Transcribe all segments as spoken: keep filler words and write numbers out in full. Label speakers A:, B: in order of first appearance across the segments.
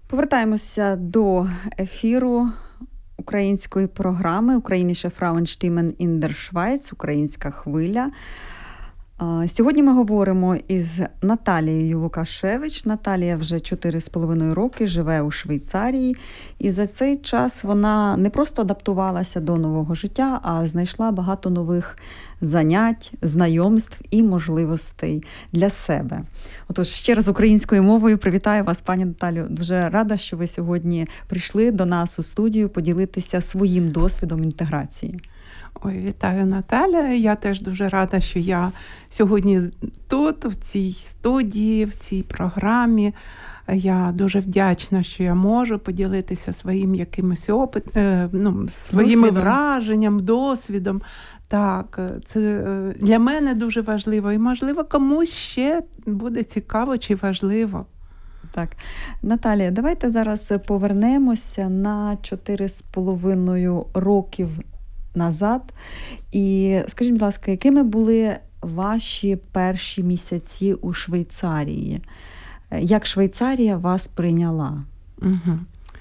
A: Повертаємося до ефіру української програми «Українісche Frauenstimmen in der Schweiz» «Українська хвиля». Сьогодні ми говоримо із Наталією Лукашевич. Наталія вже чотири з половиною роки живе у Швейцарії. І за цей час вона не просто адаптувалася до нового життя, а знайшла багато нових занять, знайомств і можливостей для себе. Отож, ще раз українською мовою привітаю вас, пані Наталю. Дуже рада, що ви сьогодні прийшли до нас у студію поділитися своїм досвідом інтеграції.
B: Ой, вітаю, Наталя. Я теж дуже рада, що я сьогодні тут, в цій студії, в цій програмі. Я дуже вдячна, що я можу поділитися своїм якимось опит, ну, своїми досвідом. враженням, досвідом. Так, це для мене дуже важливо. І, можливо, комусь ще буде цікаво чи важливо.
A: Так. Наталія, давайте зараз повернемося на чотири з половиною років назад. І скажіть, будь ласка, якими були ваші перші місяці у Швейцарії? Як Швейцарія вас прийняла?
B: Угу.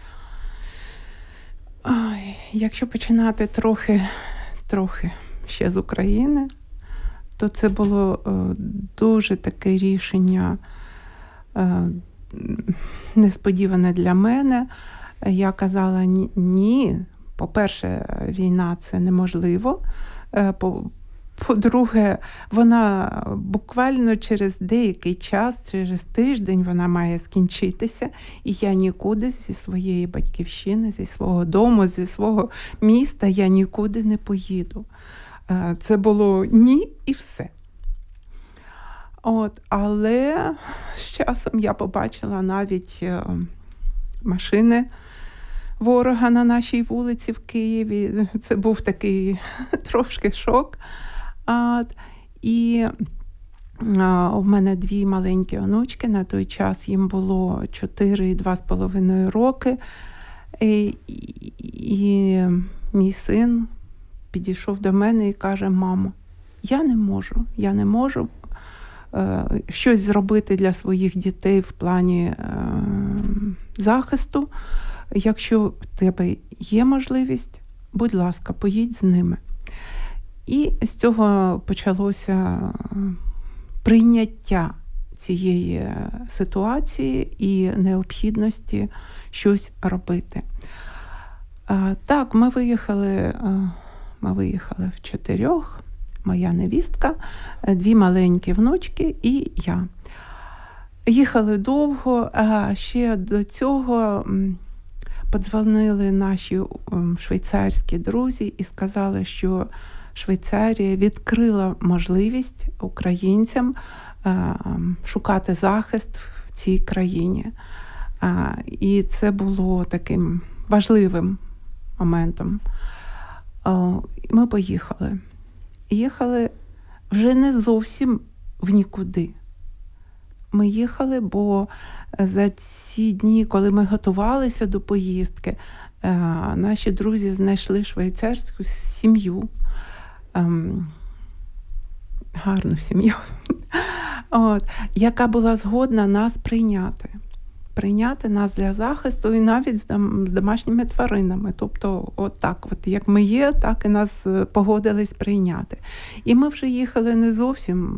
B: Ой, якщо починати трохи, трохи ще з України, то це було е, дуже таке рішення е, несподіване для мене. Я казала ні. По-перше, війна – це неможливо. По-друге, вона буквально через деякий час, через тиждень вона має скінчитися. І я нікуди зі своєї батьківщини, зі свого дому, зі свого міста, я нікуди не поїду. Це було ні і все. От, але з часом я побачила навіть машини ворога на нашій вулиці в Києві. Це був такий трошки шок. От, і а, у мене дві маленькі онучки, на той час їм було чотири і два з половиною роки. І, і, і мій син підійшов до мене і каже: мамо, я не можу, я не можу е, щось зробити для своїх дітей в плані е, захисту. Якщо в тебе є можливість, будь ласка, поїдь з ними. І з цього почалося прийняття цієї ситуації і необхідності щось робити. Так, ми виїхали, ми виїхали в чотирьох, моя невістка, дві маленькі внучки і я. Їхали довго, а ще до цього подзвонили наші швейцарські друзі і сказали, що Швейцарія відкрила можливість українцям шукати захист в цій країні. І це було таким важливим моментом. Ми поїхали. Їхали вже не зовсім в нікуди. Ми їхали, бо за ці дні, коли ми готувалися до поїздки, наші друзі знайшли швейцарську сім'ю, гарну сім'ю, от, яка була згодна нас прийняти. Прийняти нас для захисту і навіть з, дом, з домашніми тваринами. Тобто, от так, от як ми є, так і нас погодились прийняти. І ми вже їхали не зовсім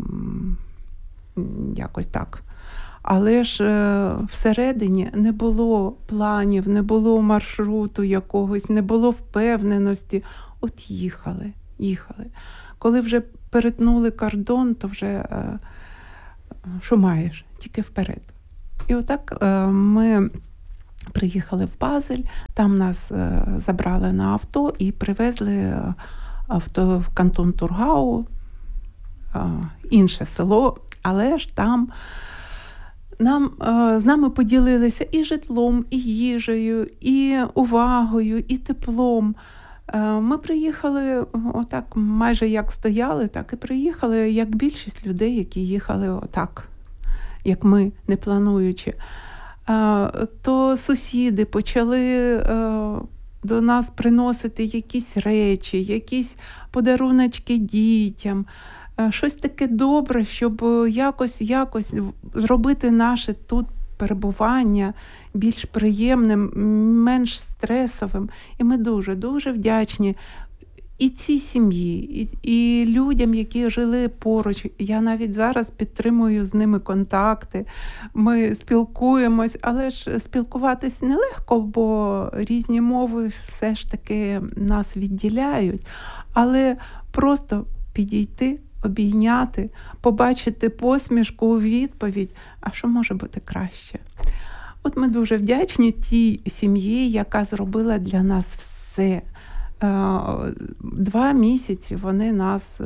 B: якось так. Але ж е, всередині не було планів, не було маршруту якогось, не було впевненості. От їхали, їхали. Коли вже перетнули кордон, то вже е, що маєш? Тільки вперед. І отак е, ми приїхали в Базель, там нас е, забрали на авто і привезли авто в кантон Тургау, е, інше село, але ж там нам, е, з нами поділилися і житлом, і їжею, і увагою, і теплом. Е, ми приїхали отак, майже як стояли, так і приїхали, як більшість людей, які їхали отак, як ми, не плануючи. Е, то сусіди почали е, до нас приносити якісь речі, якісь подаруночки дітям, щось таке добре, щоб якось, якось зробити наше тут перебування більш приємним, менш стресовим. І ми дуже-дуже вдячні і цій сім'ї, і, і людям, які жили поруч. Я навіть зараз підтримую з ними контакти, ми спілкуємось, але ж спілкуватись нелегко, бо різні мови все ж таки нас відділяють. Але просто підійти, обійняти, побачити посмішку у відповідь, а що може бути краще? От ми дуже вдячні тій сім'ї, яка зробила для нас все. Два місяці вони нас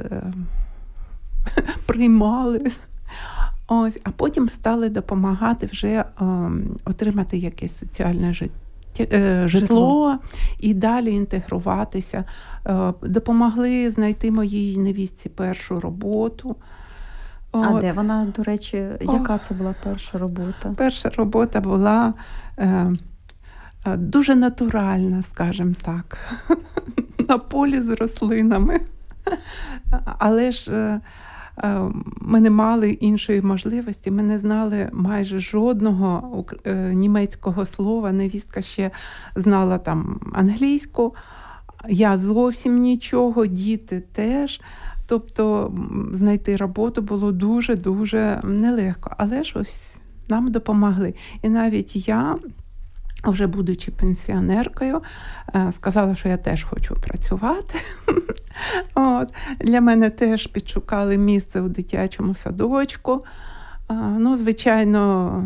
B: приймали, ось, а потім стали допомагати вже отримати якесь соціальне життя. Житло, житло і далі інтегруватися. Допомогли знайти моїй невістці першу роботу.
A: А
B: От.
A: де вона, до речі, яка це була перша робота?
B: Перша робота була е, дуже натуральна, скажімо так, на полі з рослинами. Але ж е, ми не мали іншої можливості, ми не знали майже жодного німецького слова. Невістка ще знала там англійську, я зовсім нічого, діти теж. Тобто знайти роботу було дуже-дуже нелегко. Але ж ось нам допомогли. І навіть я, вже будучи пенсіонеркою, сказала, що я теж хочу працювати. От. Для мене теж підшукали місце у дитячому садочку. Ну, звичайно,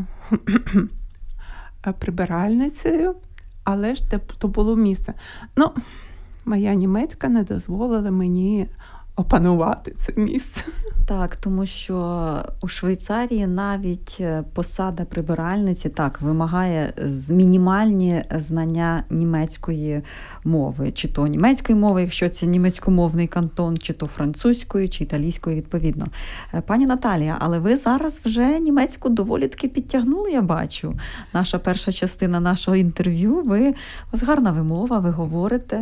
B: прибиральницею, але ж то було місце. Ну, моя німецька не дозволила мені опанувати це місце.
A: Так, тому що у Швейцарії навіть посада прибиральниці так вимагає мінімальні знання німецької мови, чи то німецької мови, якщо це німецькомовний кантон, чи то французької, чи італійської відповідно. Пані Наталія, але ви зараз вже німецьку доволі таки підтягнули, я бачу. Наша перша частина нашого інтерв'ю, ви, у вас гарна вимова, ви говорите.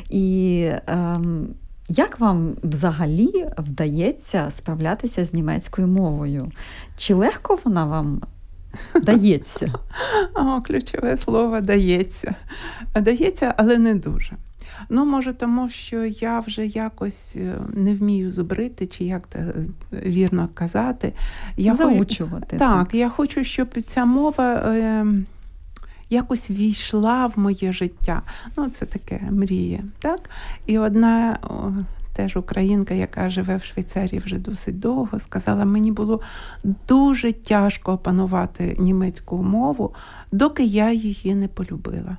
A: І ем, як вам взагалі вдається справлятися з німецькою мовою? Чи легко вона вам дається?
B: О, ключове слово «дається». Дається, але не дуже. Ну, може, тому що я вже якось не вмію зубрити, чи як це вірно казати. Я
A: Заучувати.
B: Так, так, я хочу, щоб ця мова е, якось війшла в моє життя. Ну, це таке мрія, так? І одна о, теж українка, яка живе в Швейцарії вже досить довго, сказала, мені було дуже тяжко опанувати німецьку мову, доки я її не полюбила.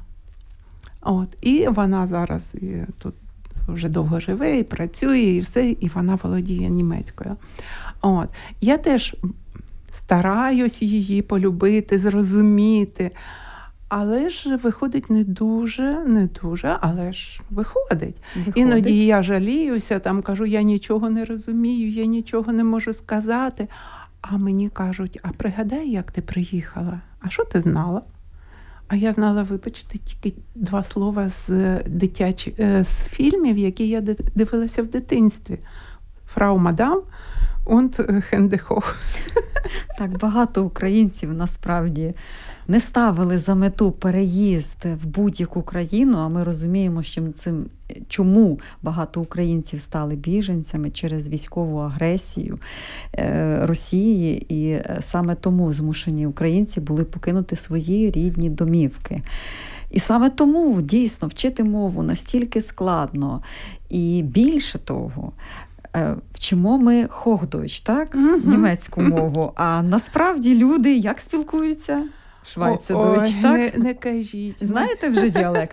B: От. І вона зараз і тут вже довго живе, і працює, і все, і вона володіє німецькою. От. Я теж стараюсь її полюбити, зрозуміти, але ж виходить не дуже, не дуже, але ж виходить. виходить. Іноді я жаліюся, там кажу, я нічого не розумію, я нічого не можу сказати. А мені кажуть, а пригадай, як ти приїхала? А що ти знала? А я знала, вибачте, тільки два слова з дитячих, з фільмів, які я дивилася в дитинстві. «Фрау Мадам» und «Хендехох».
A: Так, багато українців насправді не ставили за мету переїзд в будь-яку країну, а ми розуміємо, що цим, чому багато українців стали біженцями через військову агресію Росії, і саме тому змушені українці були покинути свої рідні домівки. І саме тому, дійсно, вчити мову настільки складно. І більше того, вчимо ми Hochdeutsch, так? Mm-hmm. Німецьку мову. А насправді люди як спілкуються? Швайцедойч, так?
B: Не, не кажіть.
A: Знаєте вже діалект